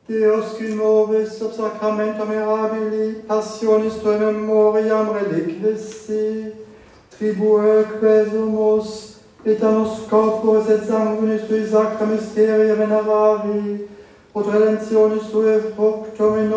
Deus qui nobis sub sacramento mirabili, passionis tue memoriam reliquisti, tribue quesumus, vita nos corporis et sanguinis tui sacra mysteria venerari, ut redemptionis tue fructum in